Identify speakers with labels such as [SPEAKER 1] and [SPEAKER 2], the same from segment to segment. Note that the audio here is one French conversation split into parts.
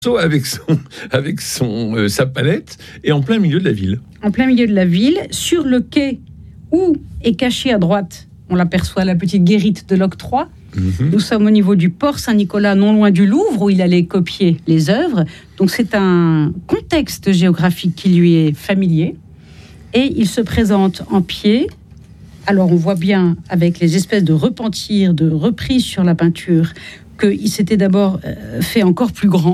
[SPEAKER 1] avec sa palette et en plein milieu de la ville.
[SPEAKER 2] En plein milieu de la ville, sur le quai où est caché à droite, on l'aperçoit, la petite guérite de l'octroi. Nous sommes au niveau du port Saint-Nicolas, non loin du Louvre, où il allait copier les œuvres. Donc c'est un contexte géographique qui lui est familier. Et il se présente en pied. Alors on voit bien, avec les espèces de repentirs, de reprises sur la peinture, qu'il s'était d'abord fait encore plus grand.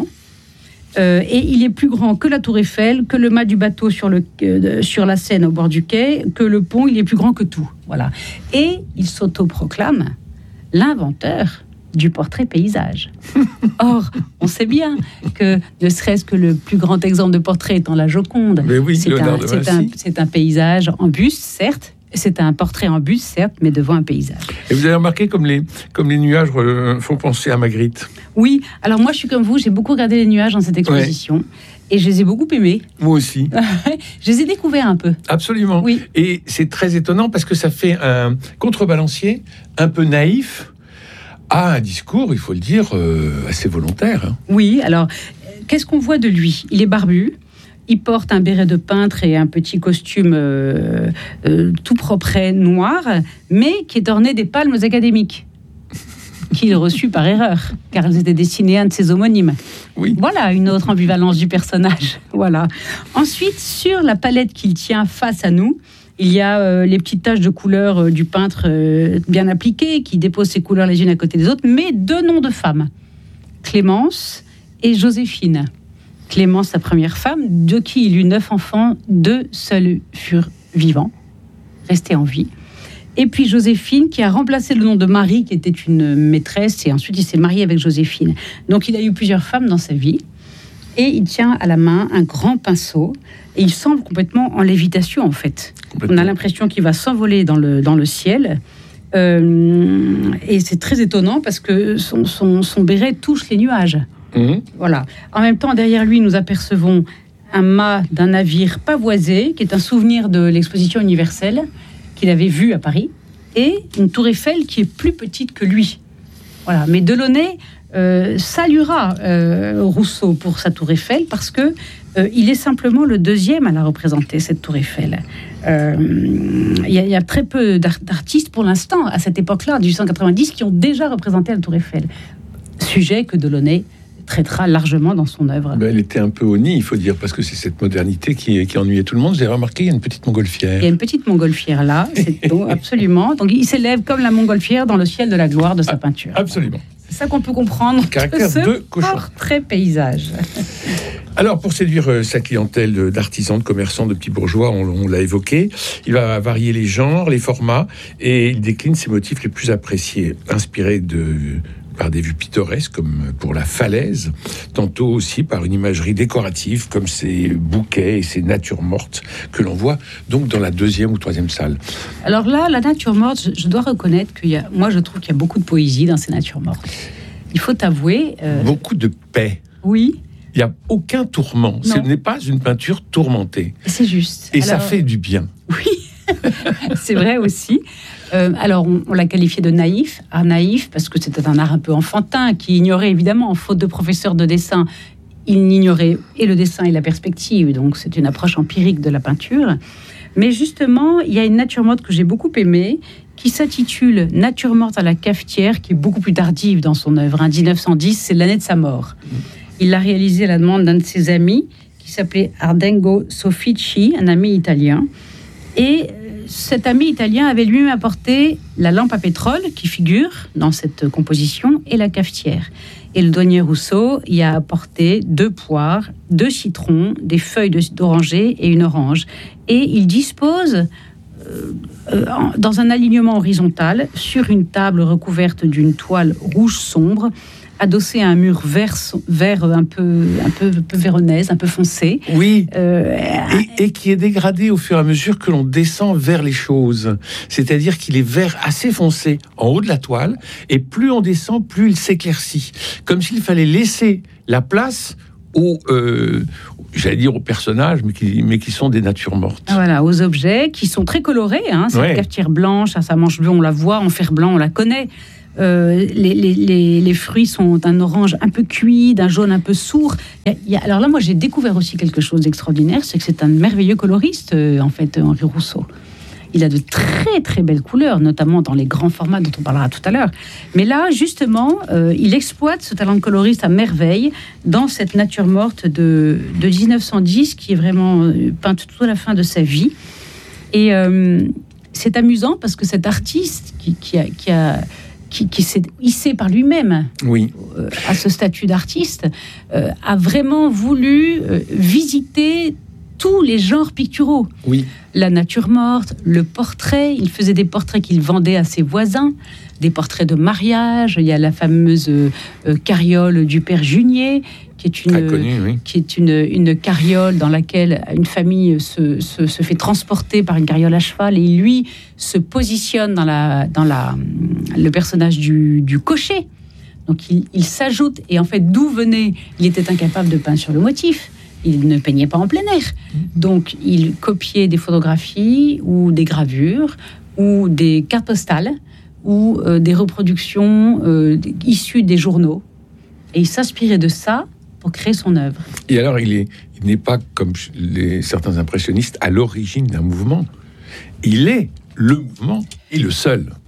[SPEAKER 2] Et il est plus grand que la Tour Eiffel, que le mât du bateau sur la Seine au bord du quai, que le pont, il est plus grand que tout. Voilà. Et il s'autoproclame l'inventeur du portrait paysage. Or, on sait bien que, ne serait-ce que le plus grand exemple de portrait étant la Joconde,
[SPEAKER 1] mais oui,
[SPEAKER 2] c'est un paysage en buste, certes. C'est un portrait en buste, certes, mais devant un paysage.
[SPEAKER 1] Et vous avez remarqué comme les nuages font penser à Magritte.
[SPEAKER 2] Oui, alors moi je suis comme vous, j'ai beaucoup regardé les nuages dans cette exposition. Ouais. Et je les ai beaucoup aimés.
[SPEAKER 1] Moi aussi.
[SPEAKER 2] Je les ai découverts un peu.
[SPEAKER 1] Absolument.
[SPEAKER 2] Oui.
[SPEAKER 1] Et c'est très étonnant parce que ça fait un contrebalancier un peu naïf à un discours, il faut le dire, assez volontaire.
[SPEAKER 2] Oui, alors, qu'est-ce qu'on voit de lui ? Il est barbu. Il porte un béret de peintre et un petit costume tout propre noir, mais qui est orné des palmes académiques qu'il reçut par erreur, car elles étaient destinées à un de ses homonymes.
[SPEAKER 1] Oui.
[SPEAKER 2] Voilà une autre ambivalence du personnage. Voilà. Ensuite, sur la palette qu'il tient face à nous, il y a les petites taches de couleur du peintre bien appliquées, qui déposent ses couleurs les unes à côté des autres, mais deux noms de femmes, Clémence et Joséphine. Clémence, sa première femme, de qui il eut 9 enfants, 2 seuls furent vivants, restés en vie. Et puis Joséphine, qui a remplacé le nom de Marie, qui était une maîtresse, et ensuite il s'est marié avec Joséphine. Donc il a eu plusieurs femmes dans sa vie, et il tient à la main un grand pinceau, et il semble complètement en lévitation en fait. On a l'impression qu'il va s'envoler dans le ciel, et c'est très étonnant parce que son béret touche les nuages. Voilà. En même temps, derrière lui, nous apercevons un mât d'un navire pavoisé, qui est un souvenir de l'exposition universelle qu'il avait vue à Paris, et une tour Eiffel qui est plus petite que lui. Voilà. Mais Delaunay saluera Rousseau pour sa tour Eiffel parce que il est simplement le deuxième à la représenter, cette tour Eiffel. Il y a très peu d'artistes pour l'instant, à cette époque-là, 1890, qui ont déjà représenté la tour Eiffel. Sujet que Delaunay traitera largement dans son œuvre.
[SPEAKER 1] Elle était un peu au nid, il faut dire, parce que c'est cette modernité qui ennuyait tout le monde. J'ai remarqué, il y a une petite montgolfière.
[SPEAKER 2] Il y a une petite montgolfière là, absolument. Donc il s'élève comme la montgolfière dans le ciel de la gloire de sa peinture.
[SPEAKER 1] Absolument.
[SPEAKER 2] C'est ça qu'on peut comprendre de ce portrait paysage.
[SPEAKER 1] Alors, pour séduire sa clientèle d'artisans, de commerçants, de petits bourgeois, on l'a évoqué, il va varier les genres, les formats, et il décline ses motifs les plus appréciés, inspirés par des vues pittoresques comme pour la falaise, tantôt aussi par une imagerie décorative comme ces bouquets et ces natures mortes que l'on voit donc dans la 2e ou 3e salle.
[SPEAKER 2] Alors là, la nature morte, je dois reconnaître moi je trouve qu'il y a beaucoup de poésie dans ces natures mortes. Il faut avouer...
[SPEAKER 1] Beaucoup de paix.
[SPEAKER 2] Oui.
[SPEAKER 1] Il n'y a aucun tourment. Ce n'est pas une peinture tourmentée.
[SPEAKER 2] C'est juste.
[SPEAKER 1] Et ça fait du bien.
[SPEAKER 2] Oui, c'est vrai aussi. Alors, on l'a qualifié de naïf, art naïf, parce que c'était un art un peu enfantin, qui ignorait évidemment, faute de professeur de dessin, il ignorait et le dessin et la perspective, donc c'est une approche empirique de la peinture. Mais justement, il y a une nature morte que j'ai beaucoup aimée, qui s'intitule « Nature morte à la cafetière », qui est beaucoup plus tardive dans son œuvre. 1910, c'est l'année de sa mort. Il l'a réalisée à la demande d'un de ses amis, qui s'appelait Ardengo Soffici, un ami italien. Et cet ami italien avait lui-même apporté la lampe à pétrole qui figure dans cette composition et la cafetière. Et le douanier Rousseau y a apporté 2 poires, 2 citrons, des feuilles d'oranger et une orange. Et il dispose dans un alignement horizontal sur une table recouverte d'une toile rouge sombre, adossé à un mur vert un peu véronèse, un peu foncé.
[SPEAKER 1] Oui, et qui est dégradé au fur et à mesure que l'on descend vers les choses. C'est-à-dire qu'il est vert assez foncé en haut de la toile, et plus on descend, plus il s'éclaircit. Comme s'il fallait laisser la place aux personnages, mais qui sont des natures mortes.
[SPEAKER 2] Voilà, aux objets qui sont très colorés. Cette cafetière blanche, à sa manche bleue, on la voit, en fer blanc, on la connaît. Les fruits sont d'un orange un peu cuit, d'un jaune un peu sourd. Alors là, moi, j'ai découvert aussi quelque chose d'extraordinaire, c'est que c'est un merveilleux coloriste, en fait, Henri Rousseau. Il a de très très belles couleurs, notamment dans les grands formats dont on parlera tout à l'heure. Mais là, justement, il exploite ce talent de coloriste à merveille dans cette nature morte de 1910, qui est vraiment peinte tout à la fin de sa vie. Et c'est amusant parce que cet artiste qui s'est hissé par lui-même à ce statut d'artiste, a vraiment voulu visiter tous les genres picturaux.
[SPEAKER 1] Oui.
[SPEAKER 2] La nature morte, le portrait. Il faisait des portraits qu'il vendait à ses voisins, des portraits de mariage. Il y a la fameuse carriole du père Junier, qui est une carriole dans laquelle une famille se fait transporter par une carriole à cheval, et lui se positionne dans le personnage du cocher. Donc il s'ajoute, et en fait, d'où venait, il était incapable de peindre sur le motif. Il ne peignait pas en plein air. Donc, il copiait des photographies ou des gravures ou des cartes postales ou des reproductions issues des journaux. Et il s'inspirait de ça pour créer son œuvre.
[SPEAKER 1] Et alors, il n'est pas, comme certains impressionnistes, à l'origine d'un mouvement. Il est le mouvement et le seul.